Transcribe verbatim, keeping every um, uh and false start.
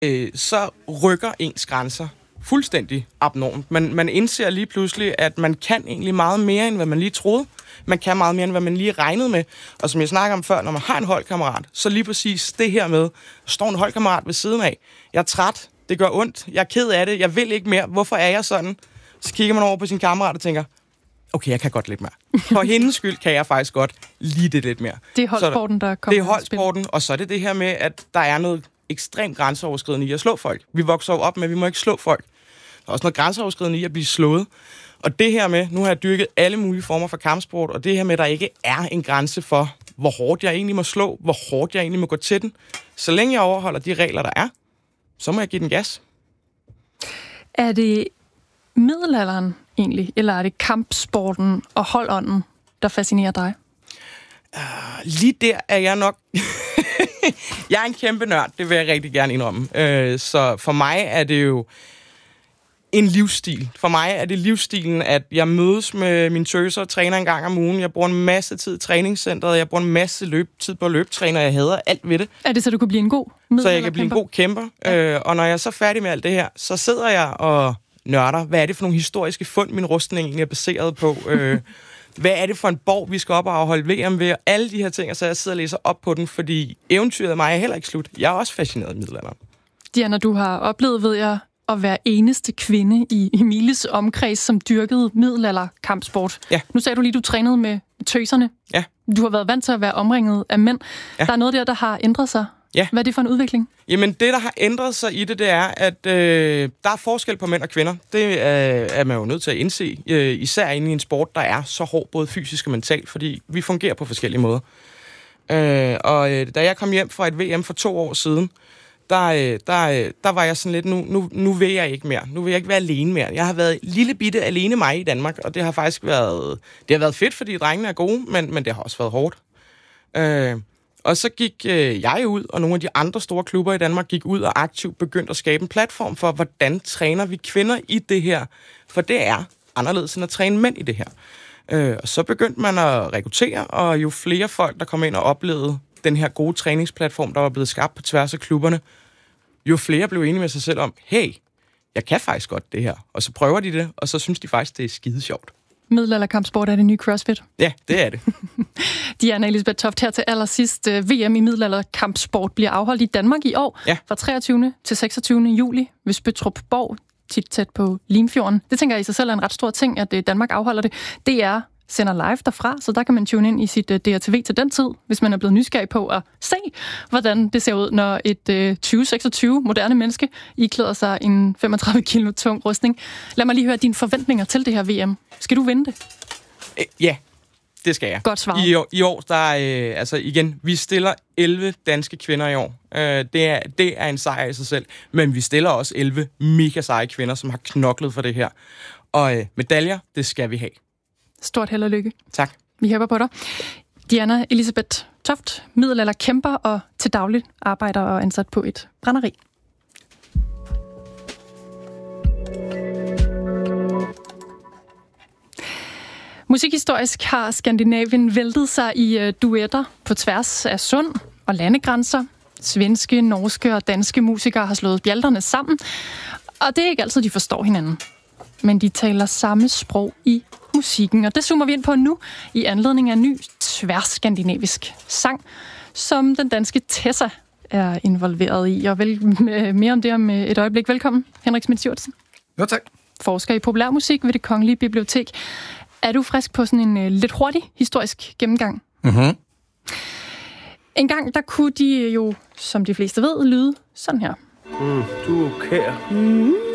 øh, så rykker ens grænser fuldstændig abnormt. Man, man indser lige pludselig, at man kan egentlig meget mere, end hvad man lige troede. Man kan meget mere, end hvad man lige regnede med. Og som jeg snakker om før, når man har en holdkammerat, så lige præcis det her med, der står en holdkammerat ved siden af. Jeg er træt, det gør ondt, jeg er ked af det, jeg vil ikke mere, hvorfor er jeg sådan? Så kigger man over på sin kammerat og tænker, okay, jeg kan godt lidt mere. For hendes skyld kan jeg faktisk godt lide det lidt mere. Det er holdsporten, der kommer. Det er holdsporten, og så er det det her med, at der er noget ekstremt grænseoverskridende i at slå folk. Vi vokser jo op med, at vi må ikke slå folk. Der er også noget grænseoverskridende i at blive slået. Og det her med, nu har jeg dyrket alle mulige former for kampsport, og det her med, at der ikke er en grænse for, hvor hårdt jeg egentlig må slå, hvor hårdt jeg egentlig må gå til den. Så længe jeg overholder de regler, der er, så må jeg give den gas. Er det middelalderen egentlig, eller er det kampsporten og holdånden, der fascinerer dig? Uh, lige der er jeg nok... jeg er en kæmpe nørd, det vil jeg rigtig gerne indrømme. Uh, så for mig er det jo en livsstil. For mig er det livsstilen, at jeg mødes med mine tøser og træner en gang om ugen. Jeg bruger en masse tid i træningscentret. Jeg bruger en masse løb, tid på løbetræner. Jeg hader alt ved det. Er det så, du kan blive en god middelalder? Så jeg kan blive kæmper? en god kæmper. Ja. Øh, og når jeg er så færdig med alt det her, så sidder jeg og nørder. Hvad er det for nogle historiske fund, min rustning egentlig er baseret på? øh, hvad er det for en borg, vi skal op og afholde V M ved? Og alle de her ting, så jeg sidder og læser op på den, fordi eventyret af mig er heller ikke slut. Jeg er også fascineret af middelalderen. Diana, du har oplevet, ved jeg, at være eneste kvinde i Emiles omkreds, som dyrkede middelalderkampsport. Ja. Nu sagde du lige, du trænede med tøserne. Ja. Du har været vant til at være omringet af mænd. Ja. Der er noget der, der har ændret sig. Ja. Hvad er det for en udvikling? Jamen, det, der har ændret sig i det, det er, at øh, der er forskel på mænd og kvinder. Det øh, er man jo nødt til at indse, øh, især inde i en sport, der er så hård, både fysisk og mentalt, fordi vi fungerer på forskellige måder. Øh, og øh, da jeg kom hjem fra et V M for to år siden, Der, der, der var jeg sådan lidt, nu, nu, nu vil jeg ikke mere. Nu vil jeg ikke være alene mere. Jeg har været lille bitte alene mig i Danmark, og det har faktisk været, det har været fedt, fordi drengene er gode, men, men det har også været hårdt. Øh, og så gik øh, jeg ud, og nogle af de andre store klubber i Danmark gik ud og aktivt begyndte at skabe en platform for, hvordan træner vi kvinder i det her. For det er anderledes end at træne mænd i det her. Øh, og så begyndte man at rekruttere, og jo flere folk, der kom ind og oplevede den her gode træningsplatform, der var blevet skabt på tværs af klubberne, jo flere blev enige med sig selv om, hey, jeg kan faktisk godt det her. Og så prøver de det, og så synes de faktisk, det er skide sjovt. Middelalderkampsport er det nye CrossFit. Ja, det er det. Diana Elisabeth Toft, her til allersidst. V M i middelalderkampsport bliver afholdt i Danmark i år, ja. Fra treogtyvende til seksogtyvende juli ved Spøttrup Borg, tit tæt på Limfjorden. Det tænker jeg i sig selv er en ret stor ting, at Danmark afholder det. D R sender live derfra, så der kan man tune ind i sit D R T V til den tid, hvis man er blevet nysgerrig på at se, hvordan det ser ud, når et uh, tyve seksogtyve moderne menneske iklæder sig en femogtredive kilo tung rustning. Lad mig lige høre dine forventninger til det her V M. Skal du vinde det? Æ, ja, det skal jeg. Godt svaret. I år, i år der øh, altså igen, vi stiller elleve danske kvinder i år. Øh, det, er, det er en sejr i sig selv, men vi stiller også elleve mega seje kvinder, som har knoklet for det her. Og øh, medaljer, det skal vi have. Stort held og lykke. Tak. Vi håber på dig. Diana Elisabeth Toft, middelalderkæmper og til dagligt arbejder og ansat på et brænderi. Musikhistorisk har Skandinavien væltet sig i duetter på tværs af sund og landegrænser. Svenske, norske og danske musikere har slået bjalterne sammen, og det er ikke altid, de forstår hinanden. Men de taler samme sprog i musikken, og det zoomer vi ind på nu i anledning af en ny tværskandinavisk sang, som den danske Tessa er involveret i. Og vel, mere om det om et øjeblik. Velkommen, Henrik Schmidt-Sivertsen. Jo, tak. Forsker i populærmusik ved Det Kongelige Bibliotek. Er du frisk på sådan en uh, lidt hurtig historisk gennemgang? Mhm. En gang, der kunne de jo, som de fleste ved, lyde sådan her. Mm, du er kær. Mm.